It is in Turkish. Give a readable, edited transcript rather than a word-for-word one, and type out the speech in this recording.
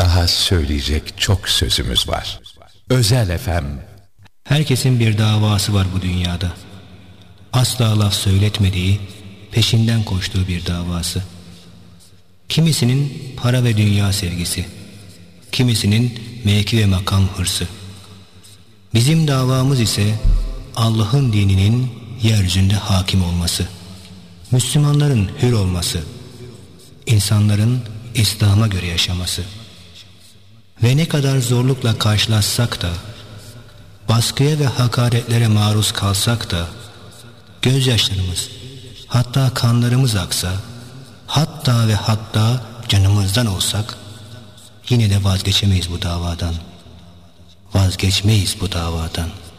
Daha söyleyecek çok sözümüz var. Özel FM. Herkesin bir davası var bu dünyada. Asla laf söyletmediği, peşinden koştuğu bir davası. Kimisinin para ve dünya sevgisi, kimisinin mevki ve makam hırsı. Bizim davamız ise Allah'ın dininin yeryüzünde hakim olması, Müslümanların hür olması, insanların İslam'a göre yaşaması. Ve ne kadar zorlukla karşılaşsak da, baskıya ve hakaretlere maruz kalsak da, gözyaşlarımız, hatta kanlarımız aksa, hatta ve hatta canımızdan olsak, yine de vazgeçemeyiz bu davadan. Vazgeçmeyiz bu davadan.